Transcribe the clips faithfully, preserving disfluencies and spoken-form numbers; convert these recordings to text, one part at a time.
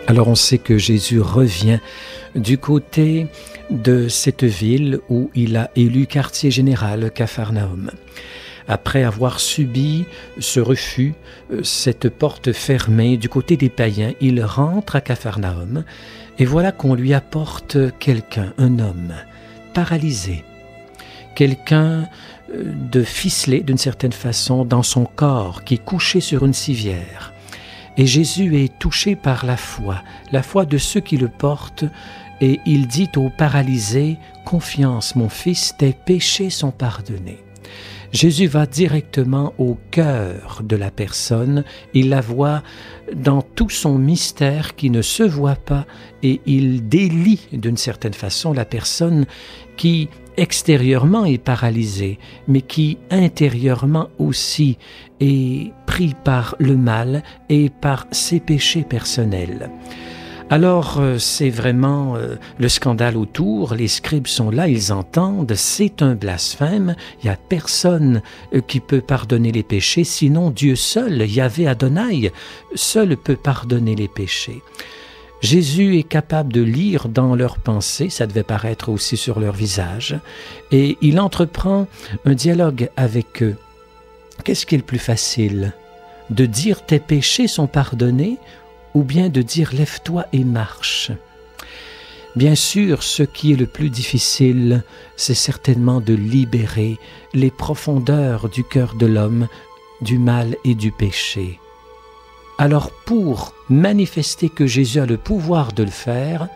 Alors on sait que Jésus revient du côté de cette ville où il a élu quartier général, Capharnaüm. Après avoir subi ce refus, cette porte fermée du côté des païens, il rentre à Capharnaüm et voilà qu'on lui apporte quelqu'un, un homme paralysé, quelqu'un de ficelé d'une certaine façon dans son corps qui est couché sur une civière. Et Jésus est touché par la foi, la foi de ceux qui le portent, et il dit au paralysé « Confiance, mon fils, tes péchés sont pardonnés ». Jésus va directement au cœur de la personne, il la voit dans tout son mystère qui ne se voit pas, et il délie d'une certaine façon la personne qui extérieurement est paralysée, mais qui intérieurement aussi est pris par le mal et par ses péchés personnels. Alors c'est vraiment euh, le scandale autour, les scribes sont là, ils entendent, c'est un blasphème, il n'y a personne euh, qui peut pardonner les péchés, sinon Dieu seul, Yahvé Adonai, seul peut pardonner les péchés. Jésus est capable de lire dans leurs pensées, ça devait paraître aussi sur leur visage, et il entreprend un dialogue avec eux. Qu'est-ce qui est le plus facile? De dire « tes péchés sont pardonnés » ou bien de dire « lève-toi et marche ». Bien sûr, ce qui est le plus difficile, c'est certainement de libérer les profondeurs du cœur de l'homme, du mal et du péché. Alors pour manifester que Jésus a le pouvoir de le faire,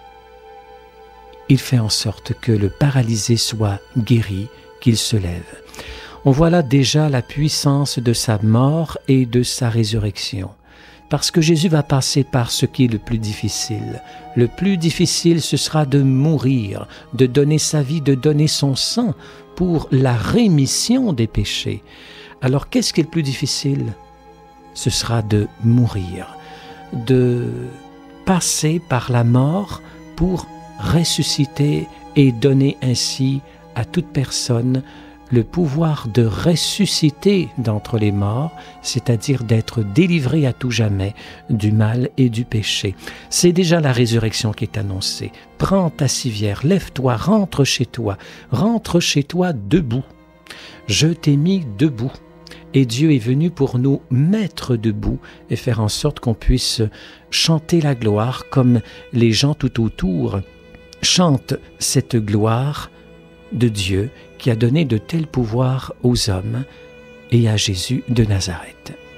il fait en sorte que le paralysé soit guéri, qu'il se lève. On voit là déjà la puissance de sa mort et de sa résurrection. Parce que Jésus va passer par ce qui est le plus difficile. Le plus difficile, ce sera de mourir, de donner sa vie, de donner son sang pour la rémission des péchés. Alors qu'est-ce qui est le plus difficile? Ce sera de mourir, de passer par la mort pour ressusciter et donner ainsi à toute personne le pouvoir de ressusciter d'entre les morts, c'est-à-dire d'être délivré à tout jamais du mal et du péché. C'est déjà la résurrection qui est annoncée. Prends ta civière, lève-toi, rentre chez toi, rentre chez toi debout. Je t'ai mis debout. Et Dieu est venu pour nous mettre debout et faire en sorte qu'on puisse chanter la gloire comme les gens tout autour chantent cette gloire de Dieu qui a donné de tels pouvoirs aux hommes et à Jésus de Nazareth.